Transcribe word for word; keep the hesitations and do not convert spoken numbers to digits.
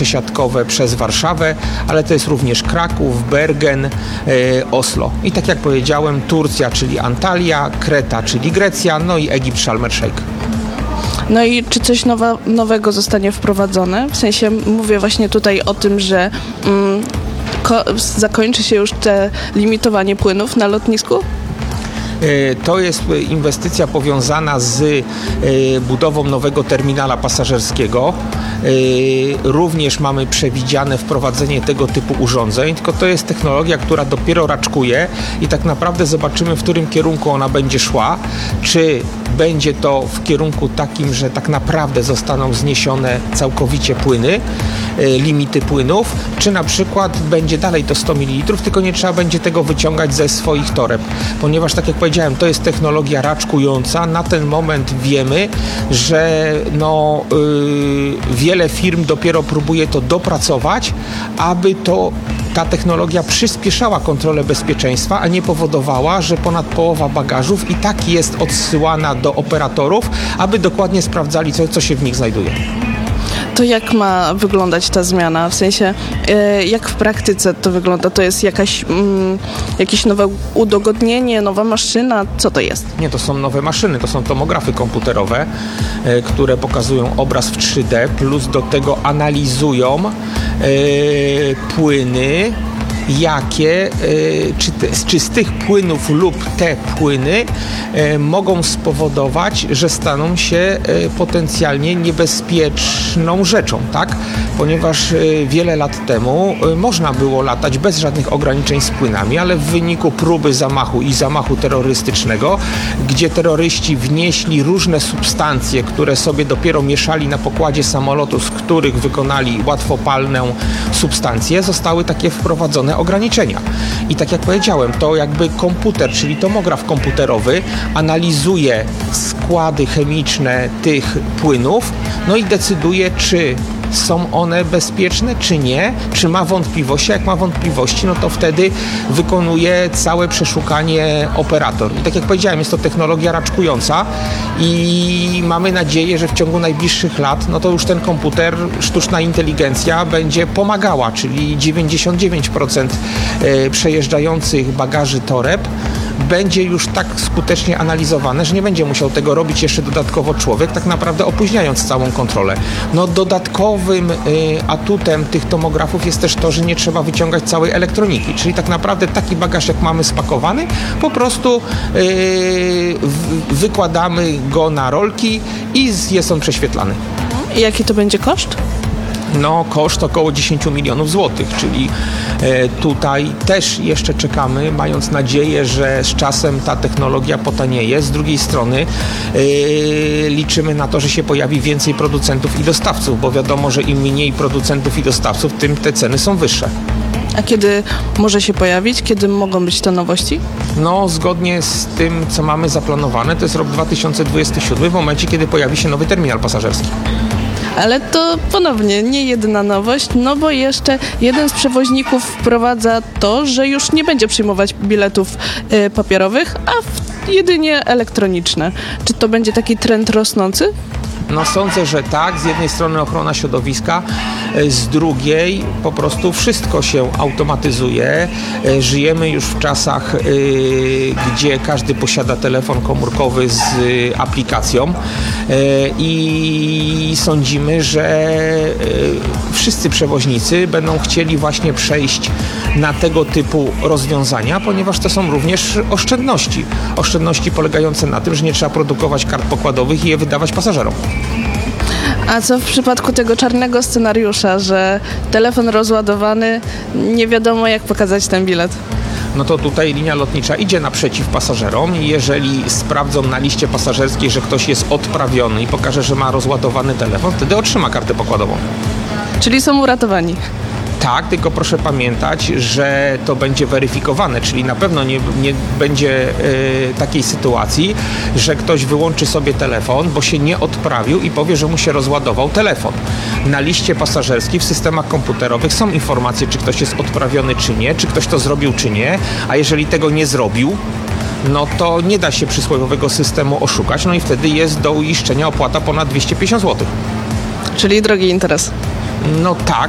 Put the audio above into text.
przesiadkowe przez Warszawę, ale to jest również Kraków, Bergen, Oslo. I tak jak powiedziałem, Turcja, czyli Antalya, Kreta, czyli Grecja, no i Egipt, Sharm el-Sheikh. No i czy coś nowa, nowego zostanie wprowadzone? W sensie mówię właśnie tutaj o tym, że mm, ko- zakończy się już te limitowanie płynów na lotnisku? To jest inwestycja powiązana z budową nowego terminala pasażerskiego. Również mamy przewidziane wprowadzenie tego typu urządzeń, tylko to jest technologia, która dopiero raczkuje i tak naprawdę zobaczymy, w którym kierunku ona będzie szła. Czy będzie to w kierunku takim, że tak naprawdę zostaną zniesione całkowicie płyny, limity płynów, czy na przykład będzie dalej to sto mililitrów, tylko nie trzeba będzie tego wyciągać ze swoich toreb, ponieważ tak jak powiedziałem, to jest technologia raczkująca. Na ten moment wiemy, że no, yy, wiele firm dopiero próbuje to dopracować, aby to ta technologia przyspieszała kontrolę bezpieczeństwa, a nie powodowała, że ponad połowa bagażów i tak jest odsyłana do operatorów, aby dokładnie sprawdzali, co, co się w nich znajduje. To jak ma wyglądać ta zmiana? W sensie, e, jak w praktyce to wygląda? To jest jakaś, mm, jakieś nowe udogodnienie, nowa maszyna? Co to jest? Nie, to są nowe maszyny, to są tomografy komputerowe, e, które pokazują obraz w trzy D, plus do tego analizują e, płyny, jakie, czy, te, czy z tych płynów lub te płyny mogą spowodować, że staną się potencjalnie niebezpieczną rzeczą, tak? Ponieważ wiele lat temu można było latać bez żadnych ograniczeń z płynami, ale w wyniku próby zamachu i zamachu terrorystycznego, gdzie terroryści wnieśli różne substancje, które sobie dopiero mieszali na pokładzie samolotu, z których wykonali łatwopalną substancję, zostały takie wprowadzone ograniczenia. I tak jak powiedziałem, to jakby komputer, czyli tomograf komputerowy analizuje składy chemiczne tych płynów, no i decyduje, czy są one bezpieczne, czy nie, czy ma wątpliwości. Jak ma wątpliwości, no to wtedy wykonuje całe przeszukanie operator. I tak jak powiedziałem, jest to technologia raczkująca i mamy nadzieję, że w ciągu najbliższych lat, no to już ten komputer, sztuczna inteligencja będzie pomagała, czyli dziewięćdziesiąt dziewięć procent przejeżdżających bagaży toreb będzie już tak skutecznie analizowane, że nie będzie musiał tego robić jeszcze dodatkowo człowiek, tak naprawdę opóźniając całą kontrolę. No dodatkowym y, atutem tych tomografów jest też to, że nie trzeba wyciągać całej elektroniki, czyli tak naprawdę taki bagaż, jak mamy spakowany, po prostu y, w, wykładamy go na rolki i jest on prześwietlany. I jaki to będzie koszt? No, koszt około dziesięć milionów złotych, czyli e, tutaj też jeszcze czekamy, mając nadzieję, że z czasem ta technologia potanieje. Z drugiej strony e, liczymy na to, że się pojawi więcej producentów i dostawców, bo wiadomo, że im mniej producentów i dostawców, tym te ceny są wyższe. A kiedy może się pojawić? Kiedy mogą być te nowości? No, zgodnie z tym, co mamy zaplanowane, to jest rok dwa tysiące dwudziesty siódmy, w momencie, kiedy pojawi się nowy terminal pasażerski. Ale to ponownie nie jedyna nowość, no bo jeszcze jeden z przewoźników wprowadza to, że już nie będzie przyjmować biletów y, papierowych, a w, jedynie elektroniczne. Czy to będzie taki trend rosnący? No sądzę, że tak. Z jednej strony ochrona środowiska, z drugiej po prostu wszystko się automatyzuje. Żyjemy już w czasach, gdzie każdy posiada telefon komórkowy z aplikacją i sądzimy, że wszyscy przewoźnicy będą chcieli właśnie przejść na tego typu rozwiązania, ponieważ to są również oszczędności. Oszczędności polegające na tym, że nie trzeba produkować kart pokładowych i je wydawać pasażerom. A co w przypadku tego czarnego scenariusza, że telefon rozładowany, nie wiadomo jak pokazać ten bilet? No to tutaj linia lotnicza idzie naprzeciw pasażerom i jeżeli sprawdzą na liście pasażerskiej, że ktoś jest odprawiony i pokaże, że ma rozładowany telefon, wtedy otrzyma kartę pokładową. Czyli są uratowani. Tak, tylko proszę pamiętać, że to będzie weryfikowane, czyli na pewno nie, nie będzie y, takiej sytuacji, że ktoś wyłączy sobie telefon, bo się nie odprawił i powie, że mu się rozładował telefon. Na liście pasażerskiej w systemach komputerowych są informacje, czy ktoś jest odprawiony, czy nie, czy ktoś to zrobił, czy nie, a jeżeli tego nie zrobił, no to nie da się przysłowiowego systemu oszukać, no i wtedy jest do uiszczenia opłata ponad dwieście pięćdziesiąt złotych. Czyli drogi interes. No tak,